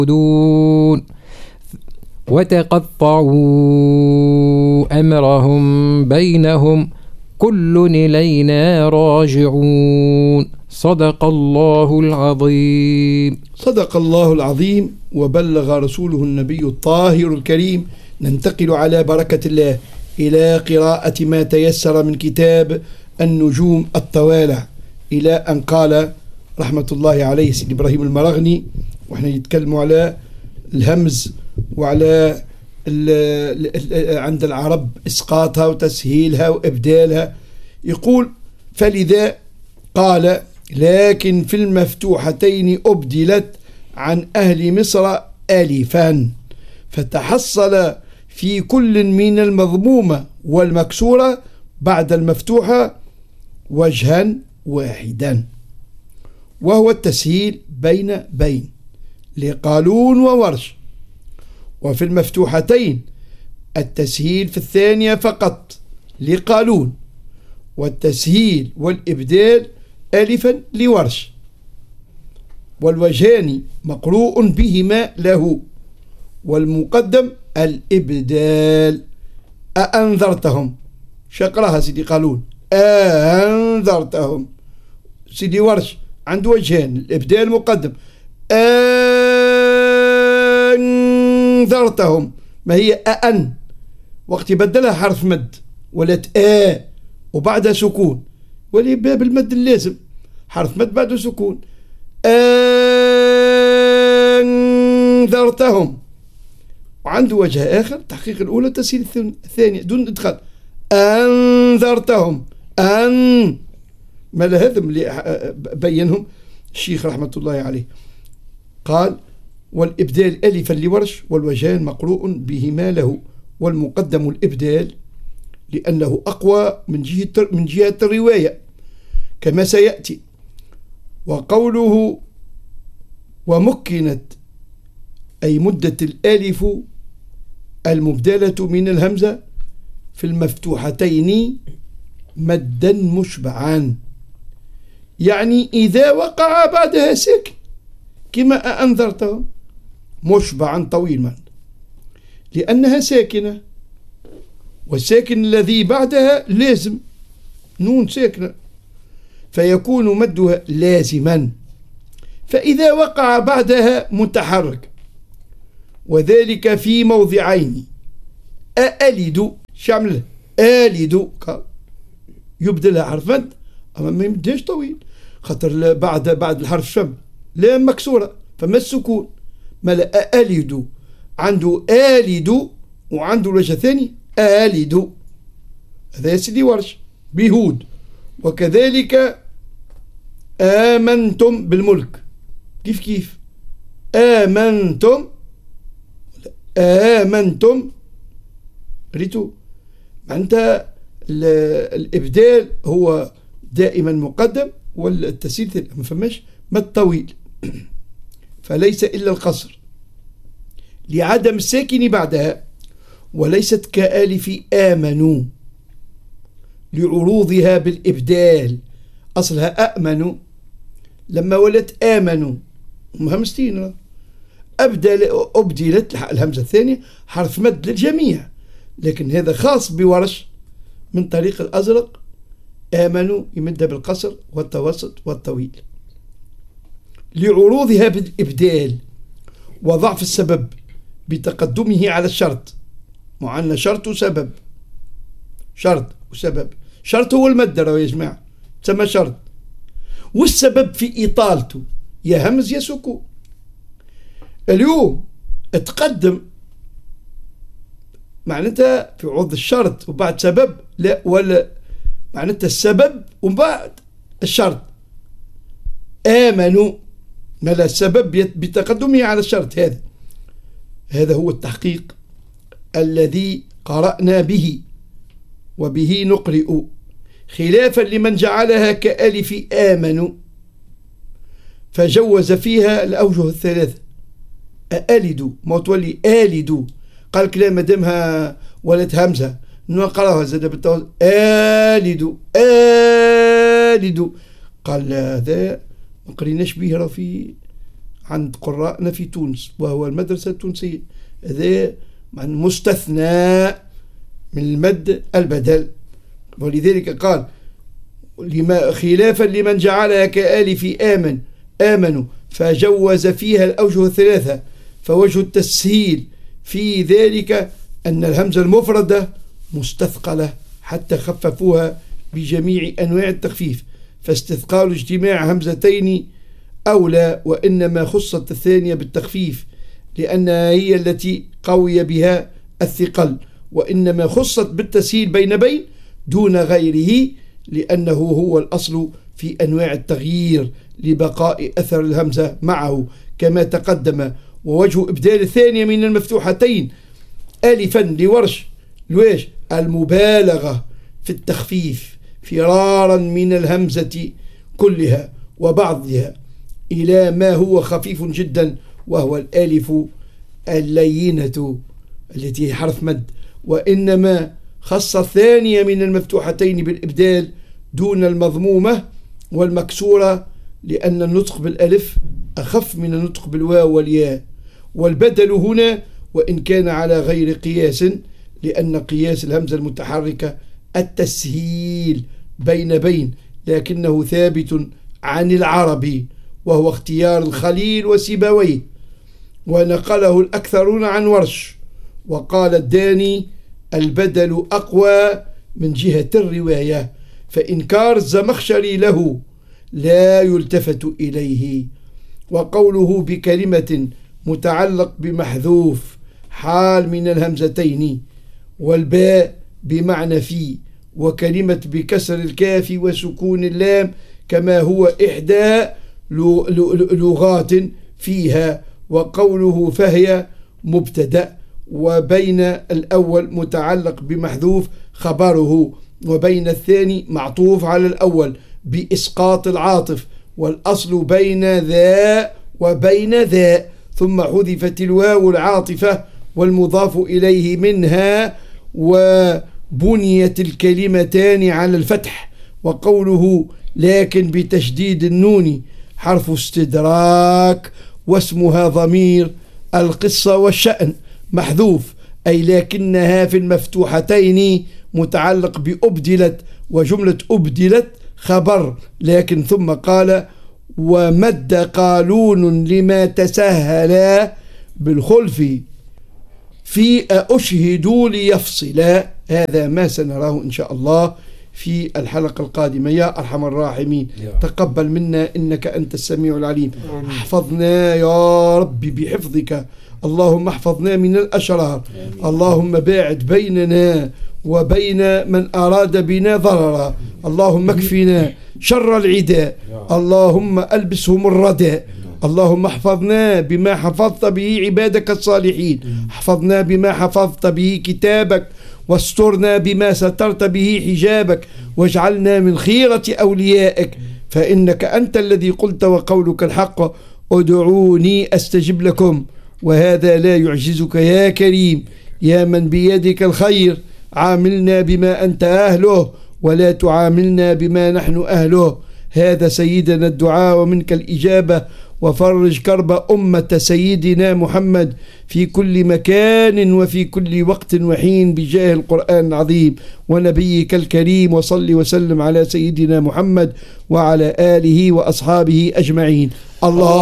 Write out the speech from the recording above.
دون وتقطعوا أمرهم بينهم كل إلينا راجعون. صدق الله العظيم. صدق الله العظيم وبلغ رسوله النبي الطاهر الكريم. ننتقل على بركة الله إلى قراءة ما تيسر من كتاب النجوم الطوالع، إلى أن قال رحمة الله عليه سيد إبراهيم المرغني، وإحنا نتكلم على الهمز وعلى عند العرب إسقاطها وتسهيلها وإبدالها. يقول: فلذا قال: لكن في المفتوحتين أبدلت عن أهل مصر ألفان، فتحصل في كل من المضمومة والمكسورة بعد المفتوحة وجها واحدا، وهو التسهيل بين لقالون وورش. وفي المفتوحتين التسهيل في الثانية فقط لقالون، والتسهيل والإبدال ألفا لورش، والوجهان مقروء بهما له، والمقدم الإبدال. أأنذرتهم، شقرها سيدي قالون أنذرتهم. سيدي ورش عنده وجهان، الإبدال مقدم، أنذرتهم، ما هي أن وقت يبدلها حرف مد ولت وبعدها سكون، ولي باب المد اللازم حرف مد بعده سكون. أنذرتهم. وعنده وجه آخر، تحقيق الأولى تسهيل الثانية دون إدخال. أنذرتهم ما هذا اللي بينهم الشيخ رحمة الله عليه. قال: والإبدال ألفا لورش، والوجهان مقروء بهما له، والمقدم الإبدال لأنه أقوى من جهة الرواية كما سيأتي. وقوله ومكنت أي مدة الألف المبدلة من الهمزة في المفتوحتين مدا مشبعان، يعني إذا وقع بعدها ساكن كما أنذرتهم مشبعا طويل من، لأنها ساكنة، والساكن الذي بعدها لازم نون ساكنة، فيكون مدها لازما. فإذا وقع بعدها متحرك، وذلك في موضعين: أألد، شامل آلد يبدلها حرف مد، أما ما يمدهاش طويل، خاطر بعد الحرف شم لا مكسورة فما السكون. ملا أألد عنده آلد، وعنده الوجه الثاني آلد، هذا يا سيدي ورش بهود. وكذلك آمنتم بالملك، كيف آمنتم ريتو، معناتها الإبدال هو دائما مقدم، والتسهيل ما فماش مد طويل، فليس إلا القصر لعدم الساكن بعدها، وليست كآلف آمنوا لعروضها بالإبدال. أصلها لما ولت آمنوا مهمستين، أبدلت الهمزة الثانية حرف مد للجميع، لكن هذا خاص بورش من طريق الأزرق. آمنوا يمد بالقصر والتوسط والطويل لعروضها بالإبدال، وضعف السبب بتقدمه على الشرط، معنى شرط وسبب، شرط وسبب. شرط هو المد يا جماعة تسمى شرط، والسبب في إطالته يا همز يا سكون. اليوم تقدم معناتها في عوض الشرط وبعد سبب، لا، ولا معناتها السبب وبعد الشرط. آمنوا ما السبب بتقدمه على الشرط. هذا هو التحقيق الذي قرأنا به وبه نقرئ، خلافا لمن جعلها كألف آمنوا فجوز فيها الأوجه الثلاثة. أألدوا ما تولي آلدوا، قال كلام مدامها ولد همزة نقرأها زاد بالتوازن آلدوا، قال هذا ما قريناش به في عند قراءنا في تونس وهو المدرسة التونسية. هذا مستثنى من المد البدل، ولذلك قال خلافا لمن جعلها كآلف آمنوا فجوز فيها الأوجه الثلاثة. فوجه التسهيل في ذلك أن الهمزة المفردة مستثقلة حتى خففوها بجميع أنواع التخفيف، فاستثقال اجتماع همزتين أولى، وإنما خصت الثانية بالتخفيف لأنها هي التي قوي بها الثقل، وإنما خصت بالتسهيل بين دون غيره لأنه هو الأصل في أنواع التغيير لبقاء أثر الهمزة معه كما تقدم. ووجه إبدال الثانية من المفتوحتين ألفا لورش لويش المبالغة في التخفيف فرارا من الهمزة كلها وبعضها إلى ما هو خفيف جدا وهو الألف اللينة التي حرف مد. وإنما خص الثانية من المفتوحتين بالإبدال دون المضمومة والمكسورة لأن النطق بالألف أخف من النطق بالواو والياء. والبدل هنا وإن كان على غير قياس لأن قياس الهمزة المتحركة التسهيل بين لكنه ثابت عن العربي وهو اختيار الخليل وسيبويه، ونقله الأكثرون عن ورش. وقال الداني البدل أقوى من جهة الرواية، فإنكار الزمخشري له لا يلتفت إليه. وقوله بكلمة متعلق بمحذوف حال من الهمزتين والباء بمعنى في، وكلمة بكسر الكاف وسكون اللام كما هو إحدى لغات فيها. وقوله فهي مبتدأ وبين الأول متعلق بمحذوف خبره وبين الثاني معطوف على الأول بإسقاط العاطف، والأصل بين ذا وبين ذا، ثم حذفت الواو العاطفة والمضاف إليه منها وبنيت الكلمتان على الفتح. وقوله لكن بتشديد النون حرف استدراك واسمها ضمير القصة والشأن محذوف، أي لكنها في المفتوحتين متعلق بأبدلت، وجملة أبدلت خبر لكن. ثم قال ومد قالون لما تسهل بالخلف في أشهدوا ليفصلا. هذا ما سنراه إن شاء الله في الحلقة القادمة. يا أرحم الراحمين تقبل منا إنك أنت السميع العليم. احفظنا يا رب بحفظك، اللهم احفظنا من الأشرار، اللهم باعد بيننا وبين من أراد بنا ضررا، اللهم اكفنا شر العداء، اللهم ألبسهم الردى، اللهم احفظنا بما حفظت به عبادك الصالحين، احفظنا بما حفظت به كتابك، واسترنا بما سترت به حجابك، واجعلنا من خيرة أوليائك، فإنك أنت الذي قلت وقولك الحق ادعوني أستجب لكم، وهذا لا يعجزك يا كريم يا من بيدك الخير. عاملنا بما أنت أهله ولا تعاملنا بما نحن أهله. هذا سيدنا الدعاء ومنك الإجابة، وفرج كرب أمة سيدنا محمد في كل مكان وفي كل وقت وحين بجاه القرآن العظيم ونبيك الكريم. وصل وسلم على سيدنا محمد وعلى آله وأصحابه أجمعين. الله